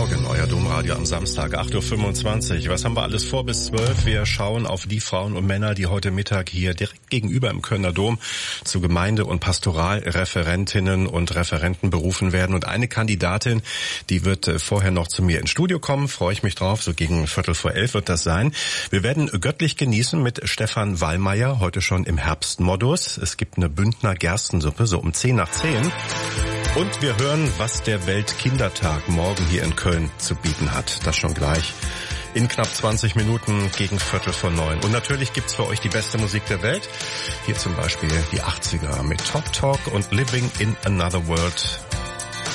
Morgen, euer Domradio am Samstag, 8.25 Uhr. Was haben wir alles vor bis 12? Wir schauen auf die Frauen und Männer, die heute Mittag hier direkt gegenüber im Kölner Dom zu Gemeinde- und Pastoralreferentinnen und Referenten berufen werden. Und eine Kandidatin, die wird vorher noch zu mir ins Studio kommen, freue ich mich drauf, so gegen 11:15 wird das sein. Wir werden göttlich genießen mit Stefan Wallmeier, heute schon im Herbstmodus. Es gibt eine Bündner Gerstensuppe, so um 10:10. Und wir hören, was der Weltkindertag morgen hier in Köln zu bieten hat. Das schon gleich in knapp 20 Minuten gegen 8:45. Und natürlich gibt's für euch die beste Musik der Welt. Hier zum Beispiel die 80er mit Top Talk und Living in Another World.